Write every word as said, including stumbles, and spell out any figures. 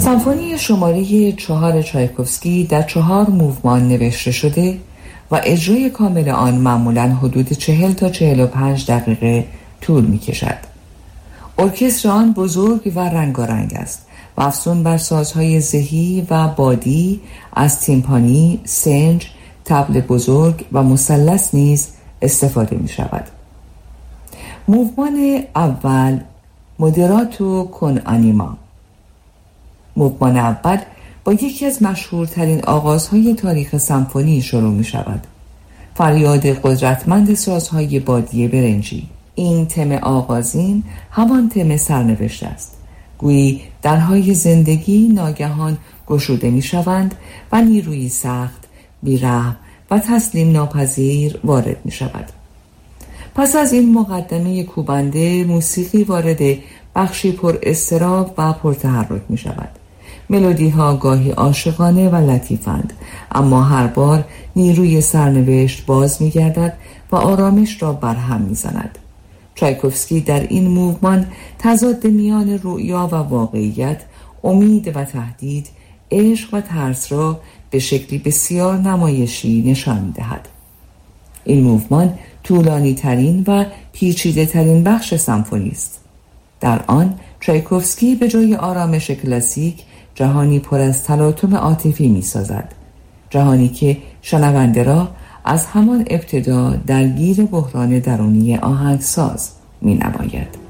سمفونی شماره چهار چایکوفسکی در چهار موومان نوشته شده و اجرای کامل آن معمولاً حدود چهل تا چهل و پنج دقیقه طول می کشد. ارکستر آن بزرگ و رنگارنگ است و افزون بر سازهای زهی و بادی از تیمپانی، سنج، طبل بزرگ و مثلث نیز استفاده می شود. موومان اول، مودراتو کن آنیما. موومان اول با یکی از مشهورترین آغازهای تاریخ سمفونی شروع می شود. فریاد قدرتمند سازهای بادی برنجی. این تم آغازین همان تم سرنوشت است. گویی درهای زندگی ناگهان گشوده می شوند و نیروی سخت، بی‌رحم و تسلیم ناپذیر وارد می شود. پس از این مقدمه کوبنده، موسیقی وارد بخشی پر اضطراب و پر تحرک می شود. ملودی ها گاهی عاشقانه و لطیفند، اما هر بار نیروی سرنوشت باز می گردد و آرامش را برهم می زند. چایکوفسکی در این موومان تضاد میان رؤیا و واقعیت، امید و تهدید، عشق و ترس را به شکلی بسیار نمایشی نشان می دهد. این موومان طولانی ترین و پیچیده ترین بخش سمفونی است. در آن چایکوفسکی به جای آرامش کلاسیک جهانی پر از تلاطم عاطفی می سازد. جهانی که شنونده را از همان ابتدا درگیر بحران درونی آهنگساز می نماید.